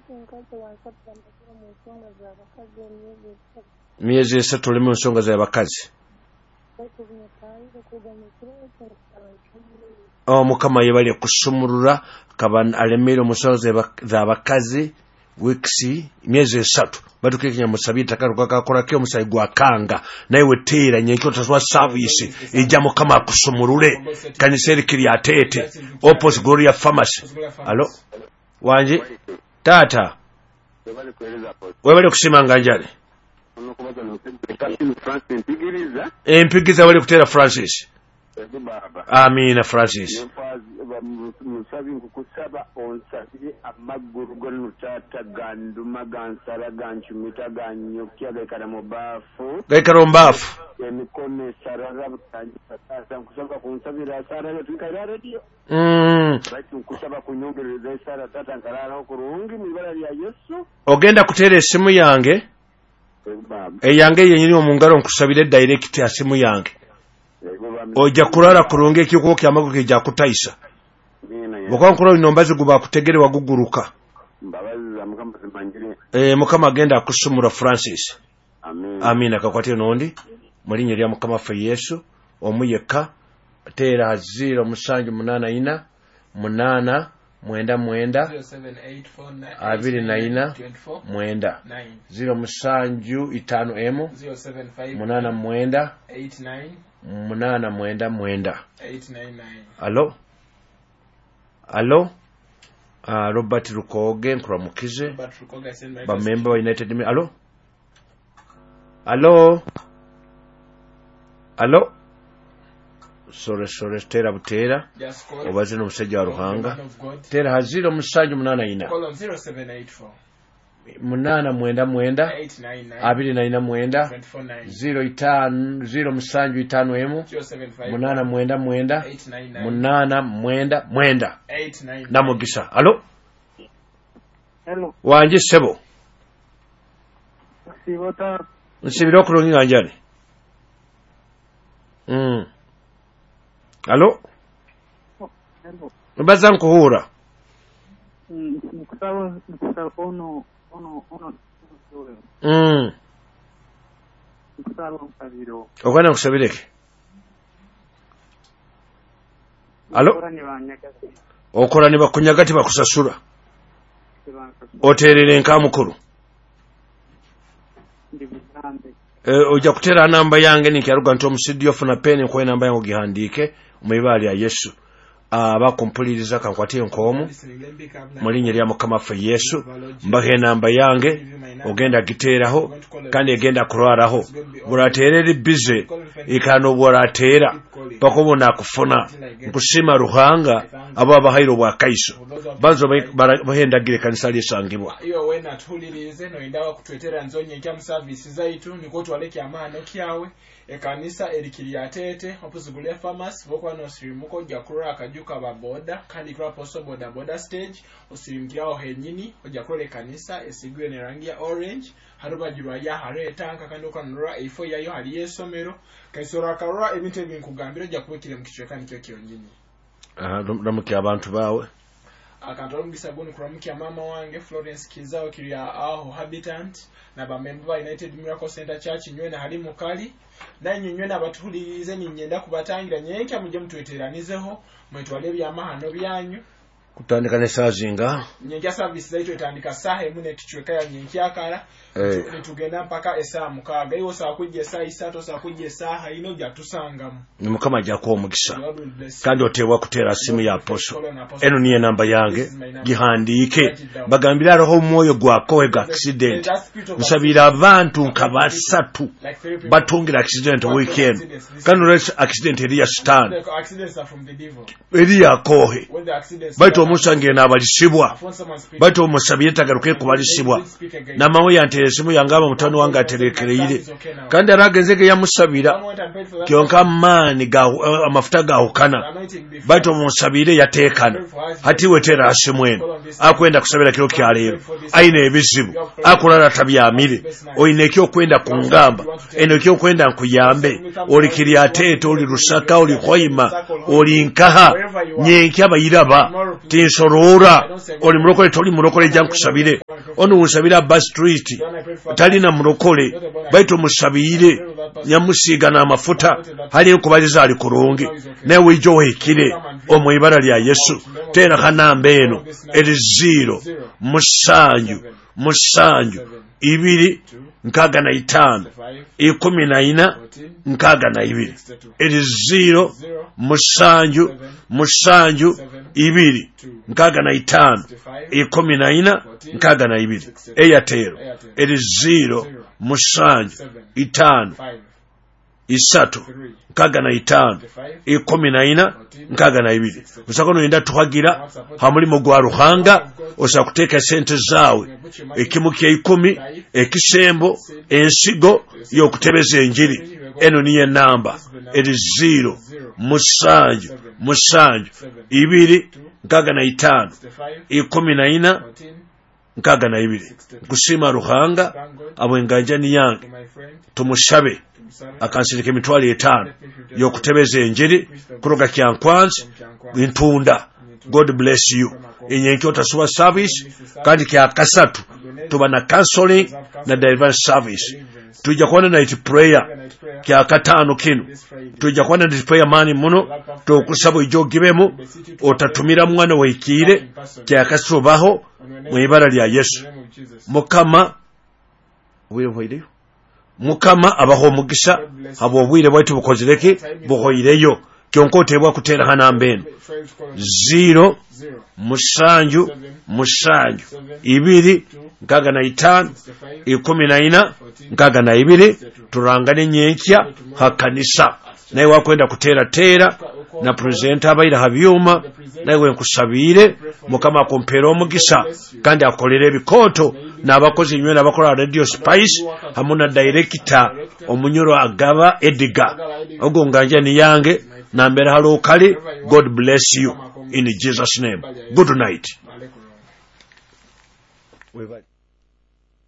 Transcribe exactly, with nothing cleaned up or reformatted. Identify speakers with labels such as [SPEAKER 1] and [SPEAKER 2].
[SPEAKER 1] Miezi esatu oli mu nsonga z'abakazi. Oh, Mukama yeebale kusumulula kabana alemere omusonga z'abakazi wiksi miezi esatu batukekenya musabye takaruka kakolako omusayi gwakanga naye weteera nyenko taswa service ejja Mukama akusumulule kanisa erikiri atete Opus Gloria Pharmacy. Alo wanje tata webale kusimanga njale empigiza wale kutera Francis. Amina Francis.
[SPEAKER 2] Musabi nkukusaba onsasire amaguru gonu tata ganduma gansara ganchumita ganyokya gaikara mu bafu
[SPEAKER 1] gaikara mu bafu
[SPEAKER 2] emikono sarara butanyisa tata nkusaba kunsabira sara tukara radio
[SPEAKER 1] mm
[SPEAKER 2] bati nkusaba kunyongereza sara tata nkarara okurungi mu ibara lya Yesu.
[SPEAKER 1] Ogenda kutera esimu yange eyange yenyini omungalo nkusabire direct asimu yange ojja kulala kurungi ekikuko kyamago kija kutayisa Bokwankolo inombazi guba kutegere waguguruka. Eh Mukama agenda akusumura Francis.
[SPEAKER 2] Amen.
[SPEAKER 1] Amina kakwatire nondi. Mulinye lya Mukama fa Yesu omuyeka tera zero musanju munana ina munana mwenda mwenda abiri na ina mwenda zero musanju itano emu munana mwenda munana mwenda mwenda. Alo Alo uh, Robert Rukoge nkuramukize ba member wa United Me. Alo Alo Alo Sore sore tera butera obaze no musajja wa Ruhanga tera haziro musanju munana ina munana mwenda mwenda abiri na ina mwenda zero itano zero musanju itano emu munana mwenda mwenda munana mwenda mwenda namugisa. Alo
[SPEAKER 3] Hello
[SPEAKER 1] wanje sebo
[SPEAKER 3] sibota
[SPEAKER 1] nsibira okulonga njani. mm Alo
[SPEAKER 3] Hello
[SPEAKER 1] mbaza nkuhura
[SPEAKER 3] mm nkusaba nkusaba ono ono ono
[SPEAKER 1] mm
[SPEAKER 3] nkusaba mpabiro
[SPEAKER 1] okwana kusabireke. Alo okola ne bakunyagati bakusasula oterere nkamukuru eh oja kutera namba yange nikiaruga nto omusidi ofuna peni kwa namba yange gihandike umuyibali ya Yesu abakumpuliriza kankwatiye nkomu mulinye lya Mukama fa Yesu mbahe namba yange ogenda giteraho kandi egenda kurwaraho buraterere bize ikano boratera bakobona kufuna nkusima Ruhanga abo abahayiro bwa Kaiso bazo bahendagire kanisa lyesangibwa
[SPEAKER 4] iyo wena tulirize no indawa kutwetera nzonye kya service zaitu niko twaleke amana kyawe ekanisa erikiri atete Opus Gloria Pharmacy bokwa no sirimuko jakura akajuka baboda kandi kwa poso boda boda stage usirimkiraho henyini ojakole kanisa esigwe ne rangi ya orange haruba jirwa ya hareta anka kandi okanura ifo yayo hali yesomero kaisora karura ebintu binkugambira jakubikire mukicwe kandi kyo kyongini.
[SPEAKER 1] ah ndamuke abantu bawe
[SPEAKER 4] akantolongisa goni kuramukia mama wange Florence Kizao kiri aho habitant na ba member ba United Miracle Center Church nywena hali mukali na nywena abatulirize ninyenda kubatangira nyenka muje mutweteranizeho mwetwale byamahano byanyu
[SPEAKER 1] kutandika ne sazinga
[SPEAKER 4] nyenka service zaitu etandika sahe mune kichweka ya nyenki akara hey. Tugenda mpaka esa mukaga iyo saa kujje saa isato saa kujje saa ino jatusangamu
[SPEAKER 1] ni Mukama jako omugisa kandi otewa kutera simu ya Apostle eno niye namba yange gihandike bagambira roho moyo gwako ega accident musabira abantu nkabasatu batungira accident weekend kandi rest accident eri stand eri yakohe baito omusange n'abalisibwa baito omusabire tagaruke kubalisibwa na mawe yantere simu yangaba mutano wanga aterekereire kandi aragenzeke yamusabira kyonka mani ga amafuta ga ukana baito omusabire yatekana hati wetera asimwe akwenda kusabira kiro kyalero aine ebizibu akulala tabyamire oineke okwenda kungamba enoke okwenda nkuyambe oli kiri atete oli Rusaka oli Khoima oli Nkaha nyenki abayiraba tinsorora oli murokole toli murokole jankusabire ono unsabira Bus Street talina mulokole baitu musabire nyamusiga n'amafuta hali nkubaliza ali kurungi naye wijo wekire omwibara lya Yesu tera kanambe eno eri zero musanju musanju ibiri nkaga na itano ikumi na ina nkaga na ibiri eri zero musanju musanju ibiri nkaga na itano ikumi na ina nkaga na ibiri Airtel eri zero musanju itano isatu nkaga na itano ikumi na ina nkaga na ibiri musakono yenda tuhagira hamulimo gwa Ruhanga osa kuteka sente zawe ekimu kya ikumi ekisembo ensigo yokutebeza enjiri eno niye namba eri zero musanju musanju ibiri nkaga na itano ikumi na ina nkaga na ibiri kusima Ruhanga abwenganja ni yange tumushabe akansirika emitwalo etaano yokutebeza enjiri kuroga kyankwanzi ntunda. God bless you. Enyenki otasuwa service kandi kya kasatu tuba na counseling na deliverance service. Tujja kuona night prayer kya katano kinu. Tujja kuona night prayer mani muno tokusabo ijo gibemu otatumira mwana waikire kya kasatu baho mu ibara lya Yesu. Mukama we hoide Mukama abaho mugisha abo obwire bwaitu bukozereke buhoireyo kyonkotebwa kutera hanambeno zero musanju musanju ibiri nkaga na itano ikumi na ina nkaga na ibiri turangane nyenkya hakanisa naye wakwenda kutera tera na presenter abaira habyuma naye nkusabire Mukama akompera omugisha kandi akolere ebikoto n'abakozi nywena abakola Radio Spice hamuna director omunyoro agaba Edgar ogo nganja ni yange nambera halo kali. God bless you in Jesus name. Good night.